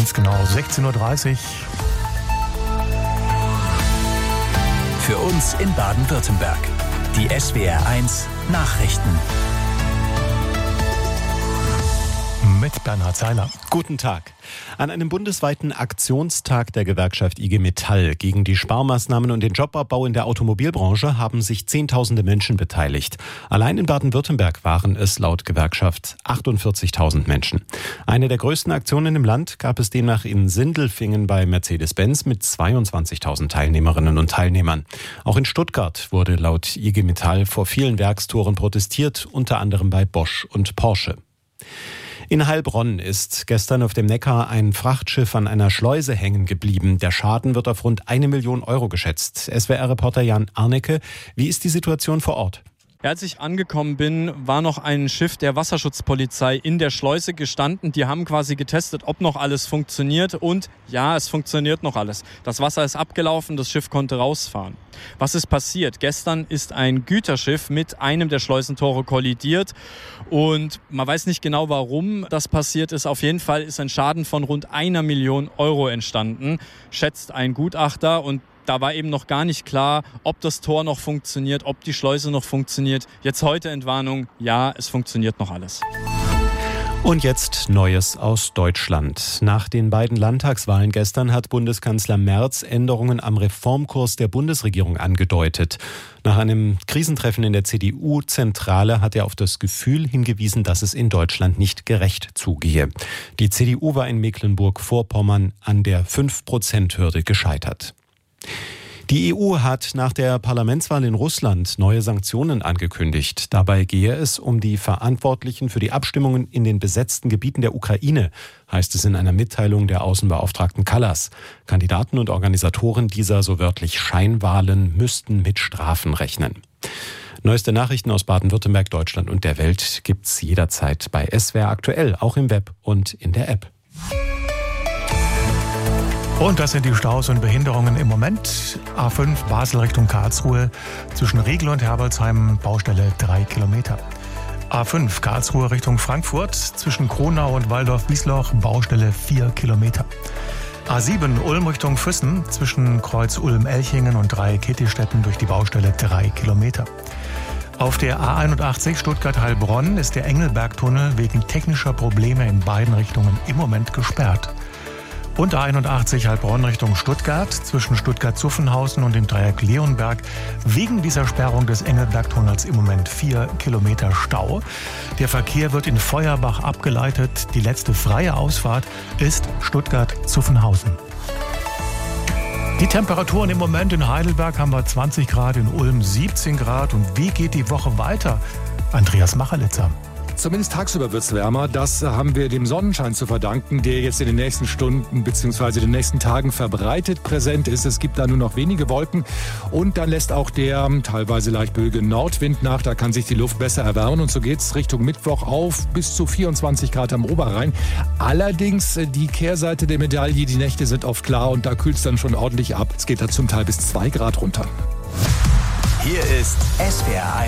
Ganz genau, 16.30 Uhr. Für uns in Baden-Württemberg. Die SWR1 Nachrichten. Mit Bernhard Seiler. Guten Tag. An einem bundesweiten Aktionstag der Gewerkschaft IG Metall gegen die Sparmaßnahmen und den Jobabbau in der Automobilbranche haben sich Zehntausende Menschen beteiligt. Allein in Baden-Württemberg waren es laut Gewerkschaft 48.000 Menschen. Eine der größten Aktionen im Land gab es demnach in Sindelfingen bei Mercedes-Benz mit 22.000 Teilnehmerinnen und Teilnehmern. Auch in Stuttgart wurde laut IG Metall vor vielen Werkstoren protestiert, unter anderem bei Bosch und Porsche. In Heilbronn ist gestern auf dem Neckar ein Frachtschiff an einer Schleuse hängen geblieben. Der Schaden wird auf rund 1 Million Euro geschätzt. SWR-Reporter Jan Arnecke, wie ist die Situation vor Ort? Als ich angekommen bin, war noch ein Schiff der Wasserschutzpolizei in der Schleuse gestanden. Die haben quasi getestet, ob noch alles funktioniert. Und ja, es funktioniert noch alles. Das Wasser ist abgelaufen, das Schiff konnte rausfahren. Was ist passiert? Gestern ist ein Güterschiff mit einem der Schleusentore kollidiert. Und man weiß nicht genau, warum das passiert ist. Auf jeden Fall ist ein Schaden von rund 1 Million Euro entstanden, schätzt ein Gutachter. Und da war eben noch gar nicht klar, ob das Tor noch funktioniert, ob die Schleuse noch funktioniert. Jetzt heute Entwarnung, ja, es funktioniert noch alles. Und jetzt Neues aus Deutschland. Nach den beiden Landtagswahlen gestern hat Bundeskanzler Merz Änderungen am Reformkurs der Bundesregierung angedeutet. Nach einem Krisentreffen in der CDU-Zentrale hat er auf das Gefühl hingewiesen, dass es in Deutschland nicht gerecht zugehe. Die CDU war in Mecklenburg-Vorpommern an der 5%-Hürde gescheitert. Die EU hat nach der Parlamentswahl in Russland neue Sanktionen angekündigt. Dabei gehe es um die Verantwortlichen für die Abstimmungen in den besetzten Gebieten der Ukraine, heißt es in einer Mitteilung der Außenbeauftragten Kallas. Kandidaten und Organisatoren dieser so wörtlich Scheinwahlen müssten mit Strafen rechnen. Neueste Nachrichten aus Baden-Württemberg, Deutschland und der Welt gibt's jederzeit bei SWR aktuell, auch im Web und in der App. Und das sind die Staus und Behinderungen im Moment. A5 Basel Richtung Karlsruhe zwischen Riegel und Herbolzheim, Baustelle 3 Kilometer. A5 Karlsruhe Richtung Frankfurt zwischen Kronau und Waldorf-Wiesloch, Baustelle 4 Kilometer. A7 Ulm Richtung Füssen zwischen Kreuz Ulm-Elchingen und Dreieck-Kittistetten durch die Baustelle 3 Kilometer. Auf der A81 Stuttgart-Heilbronn ist der Engelbergtunnel wegen technischer Probleme in beiden Richtungen im Moment gesperrt. Und A81 Heilbronn Richtung Stuttgart zwischen Stuttgart-Zuffenhausen und dem Dreieck Leonberg wegen dieser Sperrung des Engelbergtunnels im Moment 4 Kilometer Stau. Der Verkehr wird in Feuerbach abgeleitet. Die letzte freie Ausfahrt ist Stuttgart-Zuffenhausen. Die Temperaturen im Moment in Heidelberg haben wir 20 Grad, in Ulm 17 Grad. Und wie geht die Woche weiter? Andreas Machelitzer. Zumindest tagsüber wird es wärmer. Das haben wir dem Sonnenschein zu verdanken, der jetzt in den nächsten Stunden bzw. den nächsten Tagen verbreitet präsent ist. Es gibt da nur noch wenige Wolken und dann lässt auch der teilweise leicht böige Nordwind nach. Da kann sich die Luft besser erwärmen und so geht es Richtung Mittwoch auf bis zu 24 Grad am Oberrhein. Allerdings die Kehrseite der Medaille, die Nächte sind oft klar und da kühlt es dann schon ordentlich ab. Es geht da zum Teil bis 2 Grad runter. Hier ist SWR1.